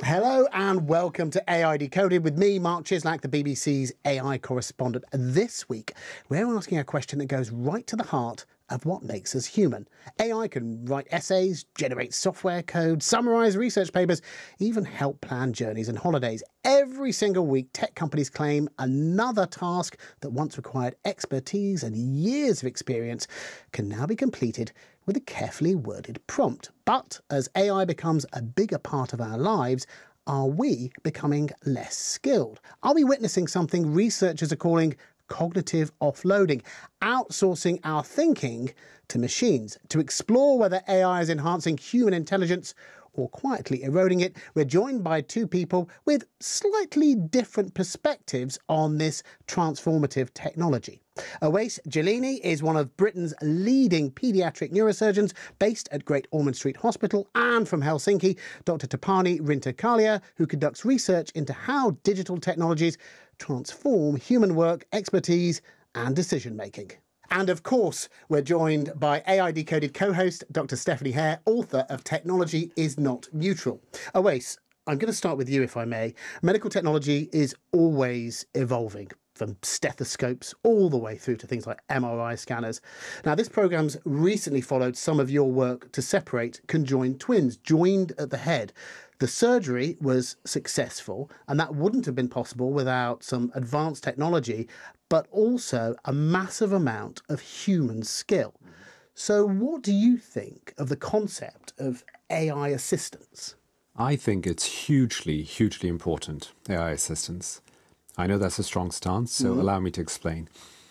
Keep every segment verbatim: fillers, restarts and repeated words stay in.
Hello and welcome to A I Decoded with me, Mark Chislak, the B B C's A I correspondent. This week, we're asking a question that goes right to the heart of what makes us human. A I can write essays, generate software code, summarise research papers, even help plan journeys and holidays. Every single week, tech companies claim another task that once required expertise and years of experience can now be completed with a carefully worded prompt. But as A I becomes a bigger part of our lives, are we becoming less skilled? Are we witnessing something researchers are calling cognitive offloading, outsourcing our thinking to machines? To explore whether A I is enhancing human intelligence or quietly eroding it, we're joined by two people with slightly different perspectives on this transformative technology. Awais Gelini is one of Britain's leading paediatric neurosurgeons based at Great Ormond Street Hospital, and from Helsinki, Doctor Tapani Rintakallio, who conducts research into how digital technologies transform human work, expertise and decision-making. And of course, we're joined by A I Decoded co-host Doctor Stephanie Hare, author of Technology is Not Neutral. Awais, I'm going to start with you, if I may. Medical technology is always evolving, from stethoscopes all the way through to things like M R I scanners. Now, this programme's recently followed some of your work to separate conjoined twins, joined at the head. The surgery was successful, and that wouldn't have been possible without some advanced technology, but also a massive amount of human skill. So what do you think of the concept of A I assistance? I think it's hugely, hugely important, A I assistance. I know that's a strong stance, so mm-hmm. allow me to explain.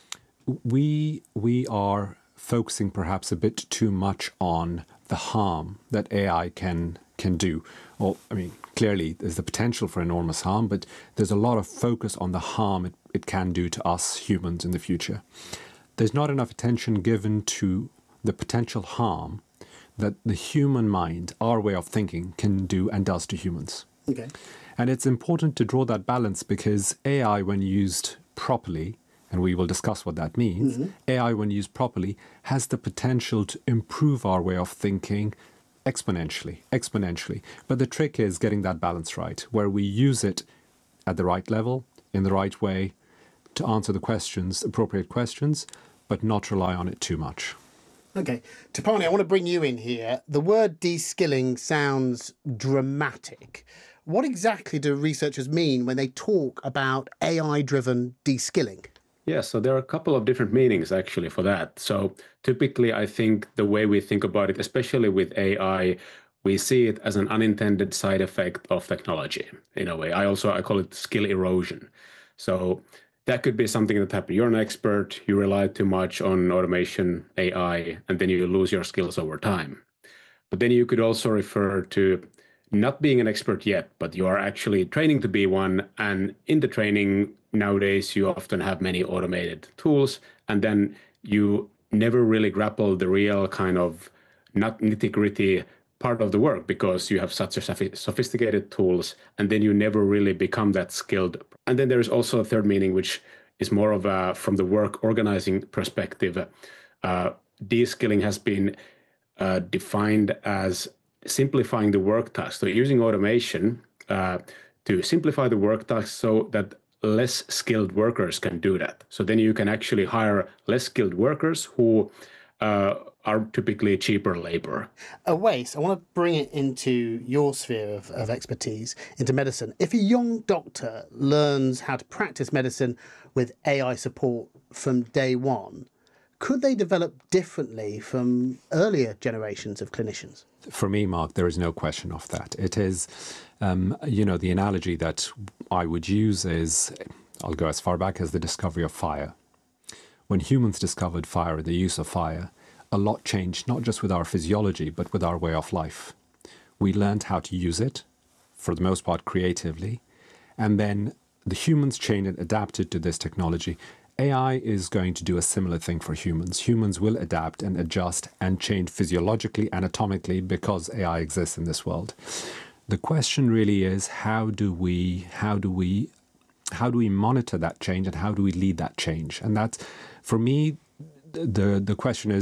We, we are focusing perhaps a bit too much on the harm that A I can can do. Well, I mean, clearly there's the potential for enormous harm, but there's a lot of focus on the harm it, it can do to us humans in the future. There's not enough attention given to the potential harm that the human mind, our way of thinking, can do and does to humans. Okay. And it's important to draw that balance because A I, when used properly, and we will discuss what that means, mm-hmm. A I, when used properly, has the potential to improve our way of thinking exponentially, exponentially. But the trick is getting that balance right, where we use it at the right level, in the right way, to answer the questions, appropriate questions, but not rely on it too much. Okay. Tapani, I want to bring you in here. The word de-skilling sounds dramatic. What exactly do researchers mean when they talk about A I-driven de-skilling? Yeah, so there are a couple of different meanings actually for that. So typically, I think the way we think about it, especially with A I, we see it as an unintended side effect of technology in a way. I also, I call it skill erosion. So that could be something that happens. You're an expert, you rely too much on automation, A I, and then you lose your skills over time. But then you could also refer to not being an expert yet, but you are actually training to be one. And in the training nowadays, you often have many automated tools, and then you never really grapple the real kind of not nitty-gritty part of the work because you have such a sophisticated tools, and then you never really become that skilled. And then there is also a third meaning, which is more of a, from the work organizing perspective, uh, de-skilling has been uh, defined as simplifying the work task. So using automation uh, to simplify the work task so that less skilled workers can do that. So then you can actually hire less skilled workers who uh, are typically cheaper labor. Awais, I want to bring it into your sphere of, of expertise, into medicine. If a young doctor learns how to practice medicine with A I support from day one, could they develop differently from earlier generations of clinicians? For me, Mark, there is no question of that. It is, um, you know, the analogy that I would use is, I'll go as far back as the discovery of fire. When humans discovered fire and the use of fire, a lot changed, not just with our physiology, but with our way of life. We learned how to use it, for the most part creatively, and then the humans changed and adapted to this technology. A I is going to do a similar thing for humans. Humans will adapt and adjust and change physiologically, anatomically, because A I exists in this world. The question really is, how do we, how do we, how do we monitor that change and how do we lead that change? And that's, for me, the the question is,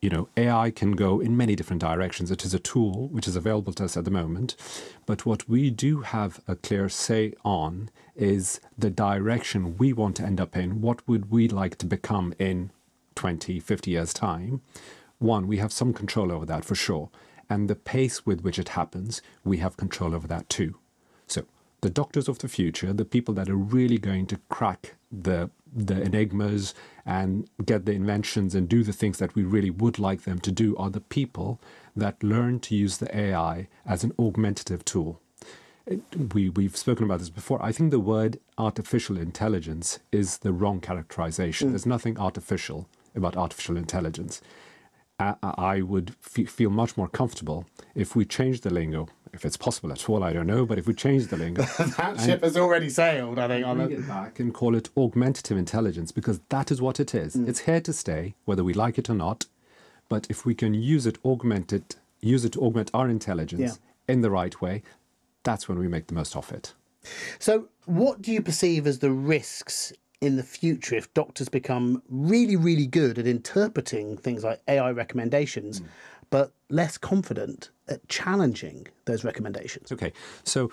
you know, A I can go in many different directions. It is a tool which is available to us at the moment. But what we do have a clear say on is the direction we want to end up in. What would we like to become in twenty, fifty years' time? One, we have some control over that for sure. And the pace with which it happens, we have control over that too. So the doctors of the future, the people that are really going to crack the the enigmas and get the inventions and do the things that we really would like them to do, are the people that learn to use the A I as an augmentative tool. It, we, we've spoken about this before. I think the word artificial intelligence is the wrong characterization. Mm. There's nothing artificial about artificial intelligence. I, I would f- feel much more comfortable if we change the lingo. If it's possible at all, I don't know. But if we change the lingo, that ship has already sailed. I think. Bring on it back and call it augmentative intelligence, because that is what it is. Mm. It's here to stay, whether we like it or not. But if we can use it, augment it, use it to augment our intelligence yeah. in the right way, that's when we make the most of it. So, what do you perceive as the risks in the future if doctors become really, really good at interpreting things like A I recommendations, mm. but less confident at challenging those recommendations? Okay, so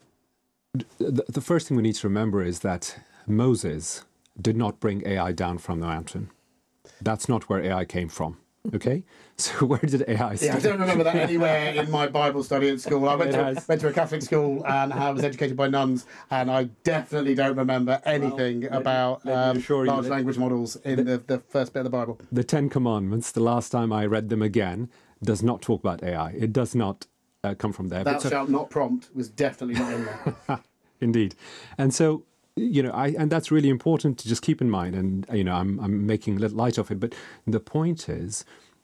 th- the first thing we need to remember is that Moses did not bring A I down from the mountain. That's not where A I came from. Okay, so where did A I start? Yeah, I don't remember that anywhere in my Bible study at school. I went to, went to a Catholic school and I was educated by nuns, and I definitely don't remember anything well, about me, um, large you, language models in the, the, the first bit of the Bible. The Ten Commandments, the last time I read them again, does not talk about A I. It does not uh, come from there. Thou shalt not prompt was definitely not in there. Indeed. And so, you know, I, and that's really important to just keep in mind. And, you know, I'm, I'm making light of it. But the point is,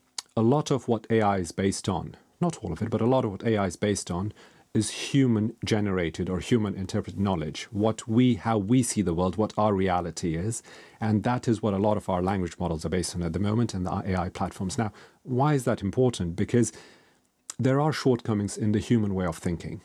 a lot of what A I is based on, not all of it, but a lot of what A I is based on is human generated or human interpreted knowledge, what we, how we see the world, what our reality is. And that is what a lot of our language models are based on at the moment and the A I platforms. Now, why is that important? Because there are shortcomings in the human way of thinking.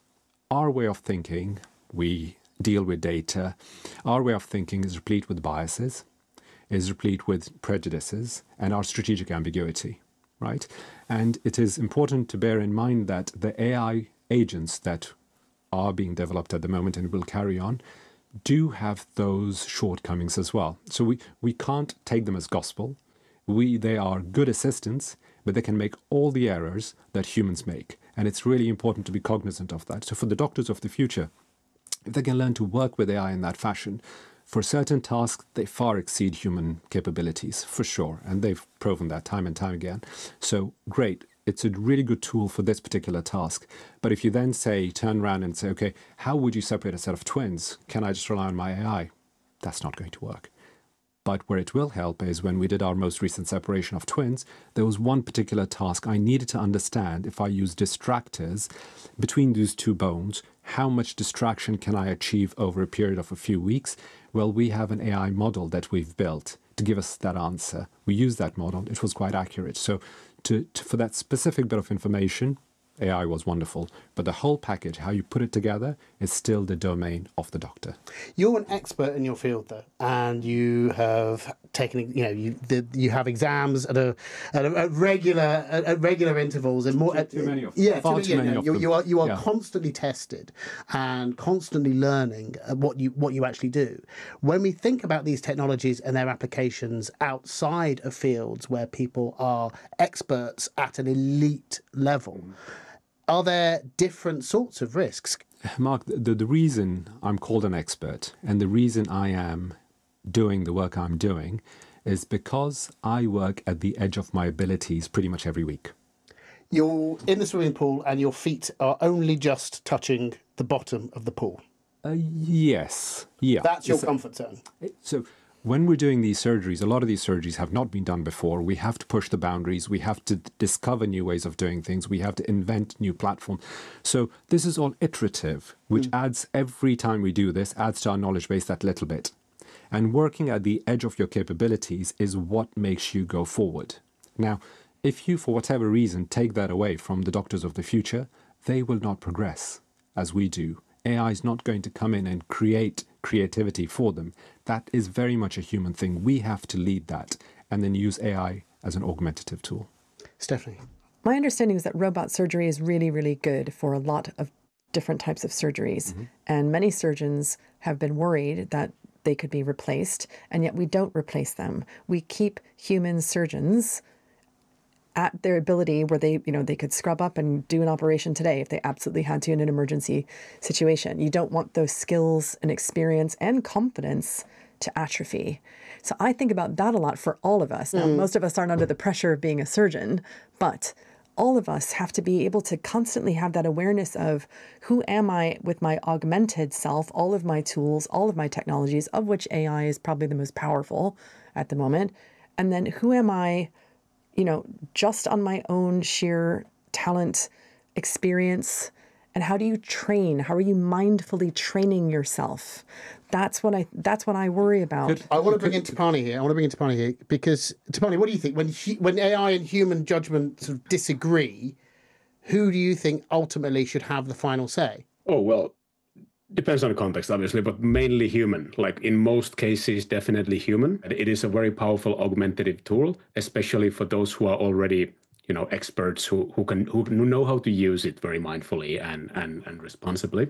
Our way of thinking, we deal with data. Our way of thinking is replete with biases, is replete with prejudices, and our strategic ambiguity, right? And it is important to bear in mind that the A I agents that are being developed at the moment and will carry on do have those shortcomings as well. So we, we can't take them as gospel. We, they are good assistants, but they can make all the errors that humans make. And it's really important to be cognizant of that. So for the doctors of the future, if they can learn to work with A I in that fashion, for certain tasks, they far exceed human capabilities, for sure. And they've proven that time and time again. So great. It's a really good tool for this particular task. But if you then say, turn around and say, okay, how would you separate a set of twins? Can I just rely on my A I? That's not going to work. But where it will help is when we did our most recent separation of twins, there was one particular task I needed to understand. If I use distractors between these two bones, how much distraction can I achieve over a period of a few weeks? Well, we have an A I model that we've built to give us that answer. We used that model. It was quite accurate. So to, to, for that specific bit of information, A I was wonderful. But the whole package, how you put it together, is still the domain of the doctor. You're an expert in your field, though, and you have taken, you know, you the, you have exams at a at, a, at regular at, at regular intervals and more. Too, too many of them. Yeah, far too, too yeah, many no, of you, them. you are you are yeah. constantly tested and constantly learning what you what you actually do. When we think about these technologies and their applications outside of fields where people are experts at an elite level, mm. are there different sorts of risks? Mark, the, the reason I'm called an expert and the reason I am doing the work I'm doing is because I work at the edge of my abilities pretty much every week. You're in the swimming pool and your feet are only just touching the bottom of the pool. Uh, yes. Yeah. That's your so, comfort zone. So when we're doing these surgeries, a lot of these surgeries have not been done before. We have to push the boundaries. We have to discover new ways of doing things. We have to invent new platforms. So this is all iterative, which mm. adds, every time we do this, adds to our knowledge base that little bit. And working at the edge of your capabilities is what makes you go forward. Now, if you, for whatever reason, take that away from the doctors of the future, they will not progress as we do. A I is not going to come in and create creativity for them. That is very much a human thing. We have to lead that and then use A I as an augmentative tool. Stephanie? My understanding is that robot surgery is really, really good for a lot of different types of surgeries. Mm-hmm. And many surgeons have been worried that they could be replaced, and yet we don't replace them. We keep human surgeons at their ability where they, you know, they could scrub up and do an operation today if they absolutely had to in an emergency situation. You don't want those skills and experience and confidence to atrophy. So I think about that a lot for all of us. Now, mm. most of us aren't under the pressure of being a surgeon, but all of us have to be able to constantly have that awareness of who am I with my augmented self, all of my tools, all of my technologies, of which A I is probably the most powerful at the moment. And then who am I, you know, just on my own sheer talent, experience, and how do you train? How are you mindfully training yourself? That's what I. That's what I worry about. Good. I want to bring in Tapani here. I want to bring in Tapani here because Tapani, what do you think when he, when A I and human judgment sort of disagree? Who do you think ultimately should have the final say? Oh well, depends on the context, obviously, but mainly human. Like in most cases, definitely human. It is a very powerful augmentative tool, especially for those who are already, you know, experts who who can who know how to use it very mindfully and and and responsibly.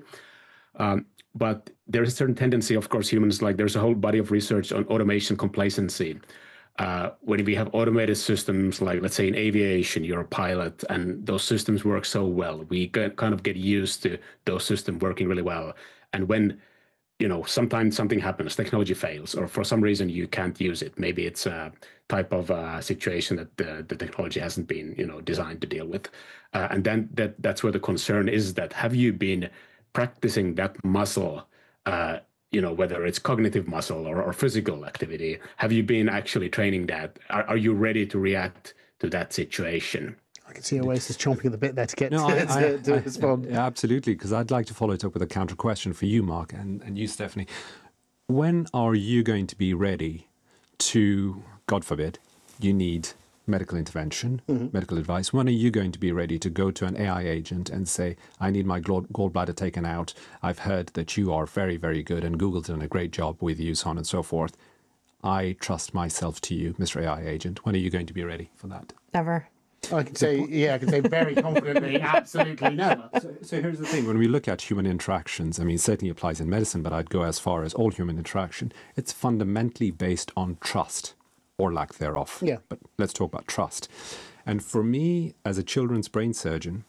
Um, but there's a certain tendency, of course, humans, like there's a whole body of research on automation complacency. Uh, when we have automated systems, like let's say in aviation, you're a pilot and those systems work so well, we get, kind of get used to those systems working really well. And when, you know, sometimes something happens, technology fails, or for some reason you can't use it. Maybe it's a type of uh, situation that the, the technology hasn't been, you know, designed to deal with. Uh, and then that that's where the concern is that have you been practicing that muscle, uh, you know, whether it's cognitive muscle or, or physical activity, have you been actually training that? Are, are you ready to react to that situation? I can see Oasis chomping at the bit there to get no, to, I, to, I, to I, respond. I, absolutely, because I'd like to follow it up with a counter question for you, Mark, and, and you, Stephanie. When are you going to be ready to, God forbid, you need medical intervention, mm-hmm. medical advice? When are you going to be ready to go to an A I agent and say, I need my gallbladder taken out. I've heard that you are very, very good and Google's done a great job with you, so on and so forth. I trust myself to you, Mister A I agent. When are you going to be ready for that? Never. I can say, yeah, I can say very confidently, absolutely never. So, so here's the thing. When we look at human interactions, I mean, it certainly applies in medicine, but I'd go as far as all human interaction. It's fundamentally based on trust. Or lack thereof. Yeah. But let's talk about trust. And for me, as a children's brain surgeon,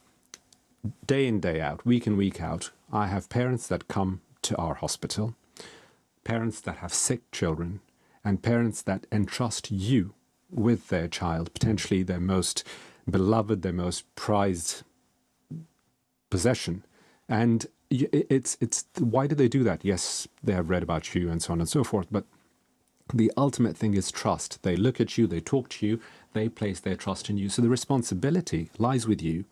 day in, day out, week in, week out, I have parents that come to our hospital, parents that have sick children, and parents that entrust you with their child, potentially their most beloved, their most prized possession. And it's it's why do they do that? Yes, they have read about you and so on and so forth, but the ultimate thing is trust. They look at you, they talk to you, they place their trust in you. So the responsibility lies with you.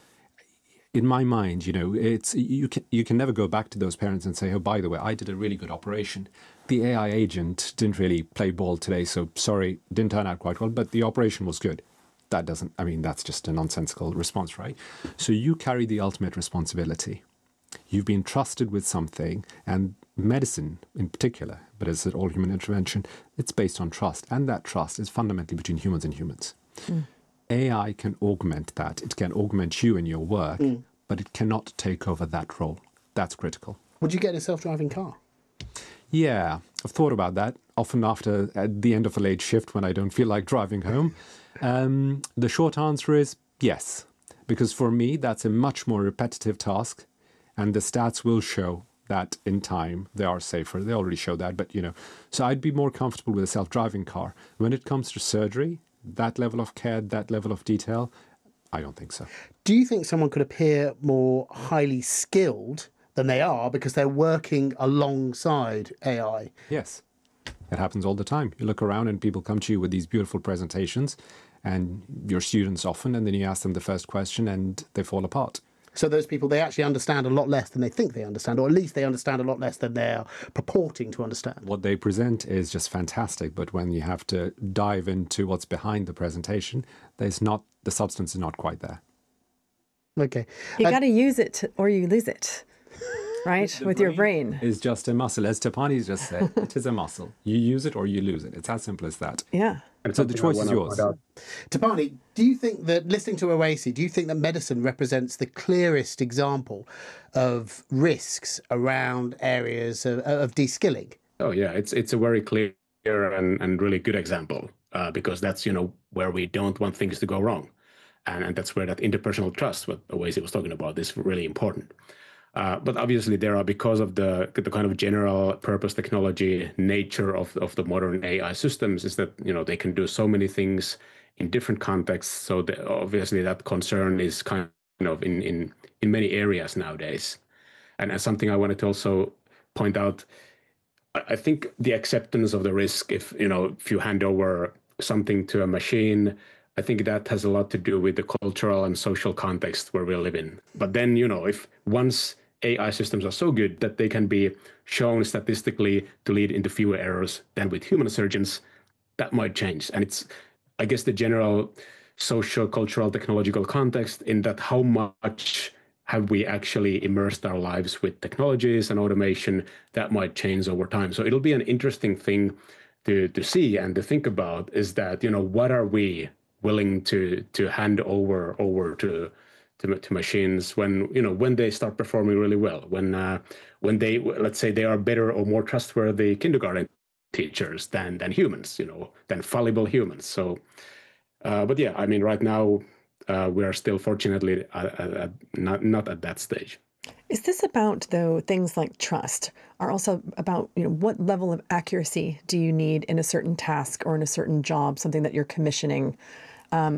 In my mind, you know, it's you can you can never go back to those parents and say, oh, by the way, I did a really good operation. The A I agent didn't really play ball today, so sorry, didn't turn out quite well, but the operation was good. That doesn't, I mean, that's just a nonsensical response, right? So you carry the ultimate responsibility. You've been trusted with something, and medicine in particular, but as all human intervention, it's based on trust. And that trust is fundamentally between humans and humans. Mm. A I can augment that. It can augment you in your work, mm. but it cannot take over that role. That's critical. Would you get a self-driving car? Yeah, I've thought about that, often after at the end of a late shift when I don't feel like driving home. Um, the short answer is yes, because for me, that's a much more repetitive task. And the stats will show that in time they are safer. They already show that, but you know, so I'd be more comfortable with a self-driving car. When it comes to surgery, that level of care, that level of detail, I don't think so. Do you think someone could appear more highly skilled than they are because they're working alongside A I? Yes, it happens all the time. You look around and people come to you with these beautiful presentations and your students often, and then you ask them the first question and they fall apart. So those people, they actually understand a lot less than they think they understand, or at least they understand a lot less than they're purporting to understand. What they present is just fantastic, but when you have to dive into what's behind the presentation, there's not, the substance is not quite there. Okay. You uh, got to use it or you lose it. right? The With your brain. Is just a muscle. As Tapani just said, it is a muscle. You use it or you lose it. It's as simple as that. Yeah. And So the something I choice is wanna yours. point out- Tapani, do you think that, listening to Owais, do you think that medicine represents the clearest example of risks around areas of, of de-skilling? Oh yeah, it's it's a very clear and, and really good example uh, because that's you know where we don't want things to go wrong, and and that's where that interpersonal trust, what Owais was talking about, is really important. Uh, but obviously, there are, because of the the kind of general purpose technology nature of of the modern A I systems, is that you know they can do so many things in different contexts. So the, obviously, that concern is kind of in in in many areas nowadays. And as something I wanted to also point out, I think the acceptance of the risk, if you know, if you hand over something to a machine, I think that has a lot to do with the cultural and social context where we live in. But then, you know, if once A I systems are so good that they can be shown statistically to lead into fewer errors than with human surgeons, that might change. And it's, I guess, the general social, cultural, technological context in that how much have we actually immersed our lives with technologies and automation that might change over time. So it'll be an interesting thing to, to see and to think about, is that, you know, what are we willing to to hand over over to to, to machines when, you know, when they start performing really well, when uh, when they, let's say, they are better or more trustworthy kindergarten teachers than than humans, you know, than fallible humans. So, uh, but yeah, I mean, right now, Uh, we are still fortunately at, at, at not not at that stage. Is this about, though, things like trust are also about, you know, what level of accuracy do you need in a certain task or in a certain job, something that you're commissioning? Um,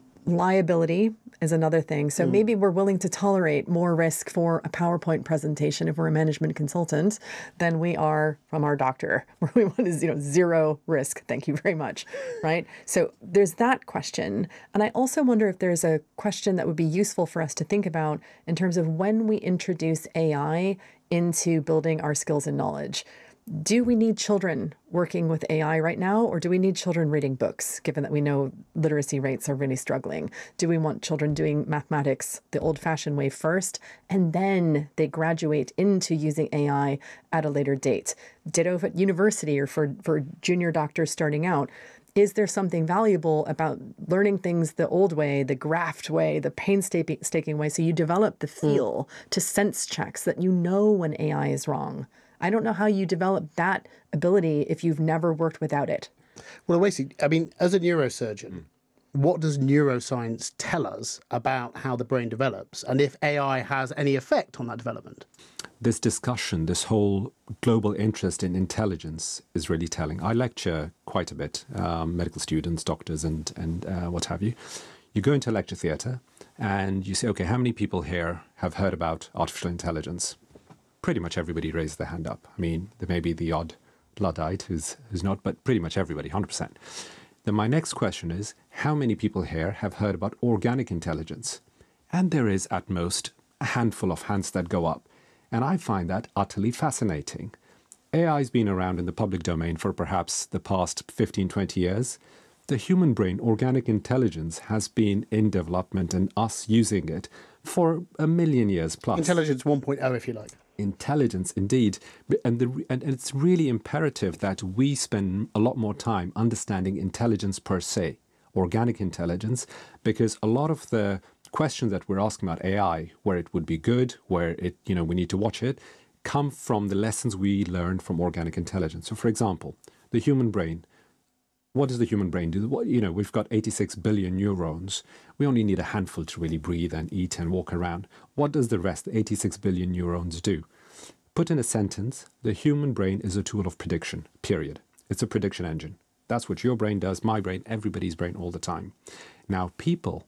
liability is another thing. So mm. maybe we're willing to tolerate more risk for a PowerPoint presentation if we're a management consultant than we are from our doctor, where we want is, you know, zero risk. Thank you very much. Right. So there's that question. And I also wonder if there's a question that would be useful for us to think about in terms of when we introduce A I into building our skills and knowledge. Do we need children working with A I right now, or do we need children reading books, given that we know literacy rates are really struggling? Do we want children doing mathematics the old-fashioned way first, and then they graduate into using A I at a later date? Ditto at university or for, for junior doctors starting out. Is there something valuable about learning things the old way, the graft way, the painstaking way, so you develop the feel mm. to sense checks that you know when A I is wrong? I don't know how you develop that ability if you've never worked without it. Well, basically, I mean, as a neurosurgeon, mm. what does neuroscience tell us about how the brain develops, and if A I has any effect on that development? This discussion, this whole global interest in intelligence is really telling. I lecture quite a bit, um, medical students, doctors, and, and uh, what have you. You go into a lecture theatre and you say, okay, how many people here have heard about artificial intelligence? Pretty much everybody raised their hand up. I mean, there may be the odd Luddite who's, who's not, but pretty much everybody, one hundred percent. Then my next question is, how many people here have heard about organic intelligence? And there is at most a handful of hands that go up. And I find that utterly fascinating. A I has been around in the public domain for perhaps the past fifteen, twenty years. The human brain, organic intelligence, has been in development and us using it for a million years plus. Intelligence one point oh, if you like. Intelligence, indeed. And, the, and it's really imperative that we spend a lot more time understanding intelligence per se, organic intelligence, because a lot of the questions that we're asking about A I, where it would be good, where it, you know, we need to watch it, come from the lessons we learned from organic intelligence. So, for example, the human brain. What does the human brain do? What, you know, we've got eighty-six billion neurons. We only need a handful to really breathe and eat and walk around. What does the rest, the eighty-six billion neurons, do? Put in a sentence, the human brain is a tool of prediction, period. It's a prediction engine. That's what your brain does, my brain, everybody's brain all the time. Now, people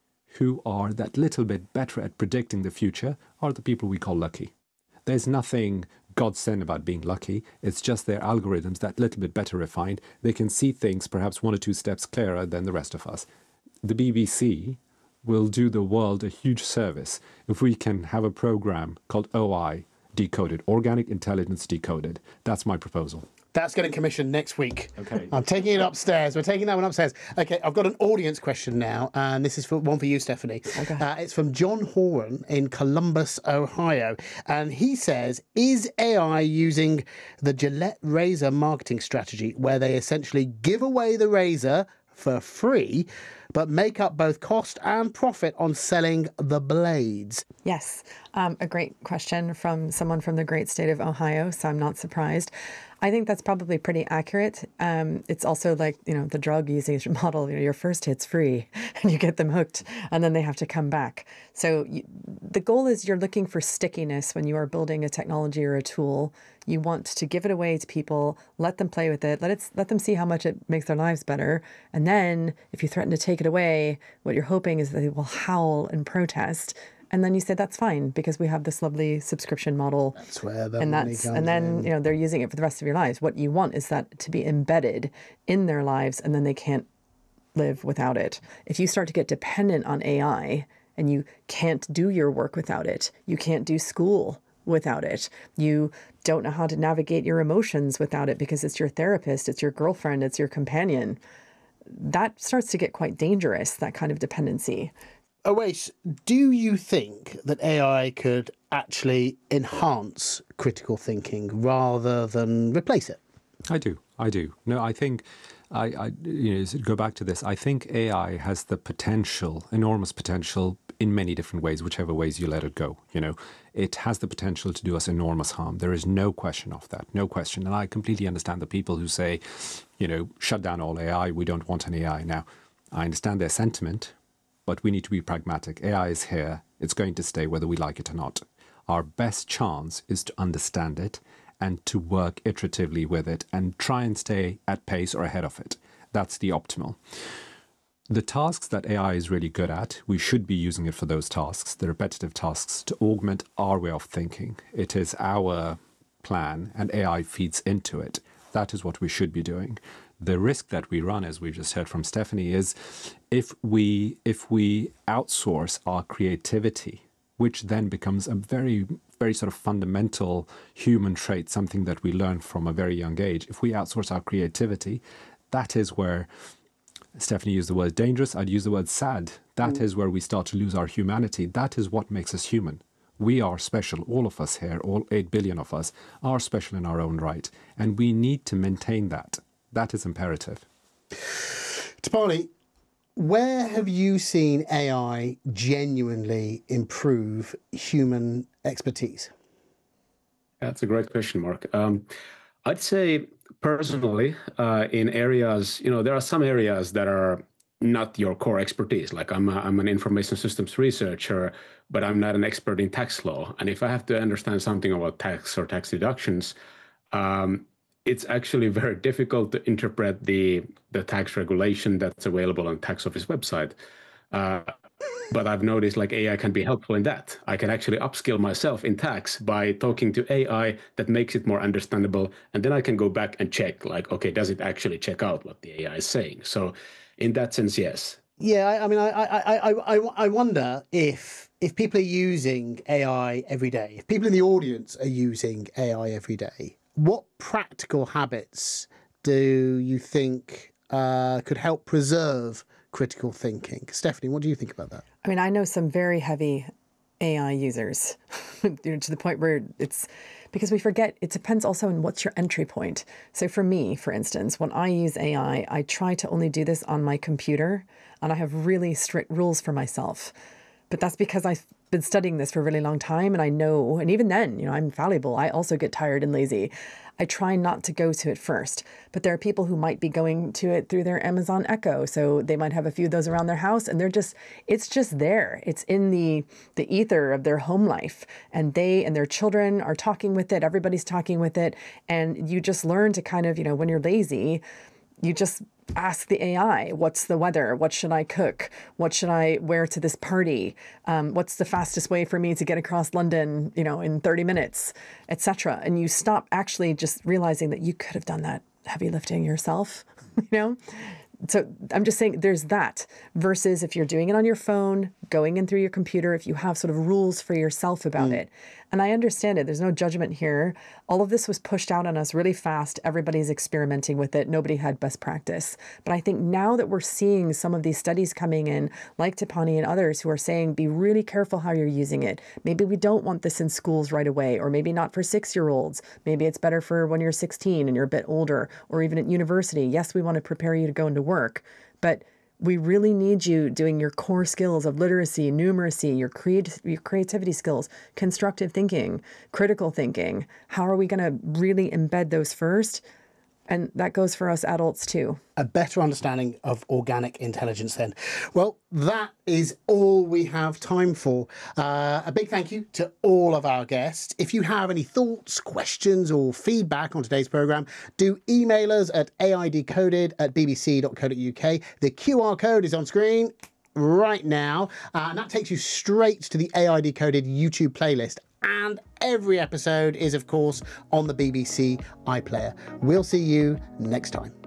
who are that little bit better at predicting the future are the people we call lucky. There's nothing godsend about being lucky. It's just their algorithms that little bit better refined. They can see things perhaps one or two steps clearer than the rest of us. The B B C will do the world a huge service if we can have a program called O I Decoded, Organic Intelligence Decoded. That's my proposal. That's getting commissioned next week. Okay. I'm taking it upstairs. We're taking that one upstairs. Okay, I've got an audience question now, and this is for one for you, Stephanie. Okay. Uh, it's from John Horan in Columbus, Ohio. And he says, is A I using the Gillette razor marketing strategy where they essentially give away the razor for free, but make up both cost and profit on selling the blades? Yes, um, a great question from someone from the great state of Ohio, so I'm not surprised. I think that's probably pretty accurate. Um, it's also like, you know, the drug usage model, you know, your first hit's free and you get them hooked and then they have to come back. So you, the goal is you're looking for stickiness when you are building a technology or a tool. You want to give it away to people, let them play with it, let it, let them see how much it makes their lives better. And then if you threaten to take it away, what you're hoping is that they will howl and protest. And then you say, that's fine, because we have this lovely subscription model. That's where the and money that's comes and then in. you know they're using it for the rest of your lives. What you want is that to be embedded in their lives, and then they can't live without it. If you start to get dependent on A I and you can't do your work without it, you can't do school without it, you don't know how to navigate your emotions without it because it's your therapist, it's your girlfriend, it's your companion, that starts to get quite dangerous, that kind of dependency. Awais, do you think that A I could actually enhance critical thinking rather than replace it? I do. I do. No, I think, I, I you know, to go back to this, I think A I has the potential, enormous potential in many different ways, whichever ways you let it go. You know, it has the potential to do us enormous harm. There is no question of that, no question. And I completely understand the people who say, you know, shut down all A I, we don't want an A I. Now, I understand their sentiment, but we need to be pragmatic. A I is here. It's going to stay whether we like it or not. Our best chance is to understand it and to work iteratively with it and try and stay at pace or ahead of it. That's the optimal. The tasks that A I is really good at, we should be using it for those tasks, the repetitive tasks, to augment our way of thinking. It is our plan and A I feeds into it. That is what we should be doing. The risk that we run, as we just heard from Stephanie, is if we if we outsource our creativity, which then becomes a very, very sort of fundamental human trait, something that we learn from a very young age. If we outsource our creativity, that is where, Stephanie used the word dangerous, I'd use the word sad. That mm. is where we start to lose our humanity. That is what makes us human. We are special. All of us here, all eight billion of us, are special in our own right. And we need to maintain that. That is imperative. Tapani, where have you seen A I genuinely improve human expertise? That's a great question, Mark. Um, I'd say personally, uh, in areas, you know, there are some areas that are not your core expertise. Like I'm, a, I'm an information systems researcher, but I'm not an expert in tax law. And if I have to understand something about tax or tax deductions, um, it's actually very difficult to interpret the the tax regulation that's available on tax office website. Uh, but I've noticed like A I can be helpful in that. I can actually upskill myself in tax by talking to A I that makes it more understandable. And then I can go back and check like, okay, does it actually check out what the A I is saying? So in that sense, yes. Yeah, I, I mean, I, I, I, I, I wonder if if people are using A I every day, if people in the audience are using A I every day, what practical habits do you think uh, could help preserve critical thinking? Stephanie, what do you think about that? I mean, I know some very heavy A I users, you know, to the point where it's, because we forget, it depends also on what's your entry point. So for me, for instance, when I use A I, I try to only do this on my computer, and I have really strict rules for myself. But that's because I've been studying this for a really long time, and I know, and even then, you know, I'm fallible. I also get tired and lazy. I try not to go to it first, but there are people who might be going to it through their Amazon Echo. So they might have a few of those around their house, and they're just, it's just there. It's in the, the ether of their home life, and they and their children are talking with it. Everybody's talking with it. And you just learn to kind of, you know, when you're lazy, you just ask the A I, what's the weather? What should I cook? What should I wear to this party? Um, what's the fastest way for me to get across London, you know, in thirty minutes, et cetera. And you stop actually just realizing that you could have done that heavy lifting yourself, you know? so I'm just saying there's that versus if you're doing it on your phone, going in through your computer, if you have sort of rules for yourself about mm. it. And I understand it. There's no judgment here. All of this was pushed out on us really fast. Everybody's experimenting with it. Nobody had best practice. But I think now that we're seeing some of these studies coming in, like Tipani and others who are saying, be really careful how you're using it. Maybe we don't want this in schools right away, or maybe not for six-year-olds. Maybe it's better for when you're sixteen and you're a bit older, or even at university. Yes, we want to prepare you to go into work, but we really need you doing your core skills of literacy, numeracy, your, creat- your creativity skills, constructive thinking, critical thinking. How are we going to really embed those first? And that goes for us adults too. A better understanding of organic intelligence then. Well, that is all we have time for. Uh, a big thank you to all of our guests. If you have any thoughts, questions or feedback on today's programme, do email us at aidcoded at b b c dot co dot u k. The Q R code is on screen right now, uh, and that takes you straight to the A I Decoded YouTube playlist. And every episode is, of course, on the B B C iPlayer. We'll see you next time.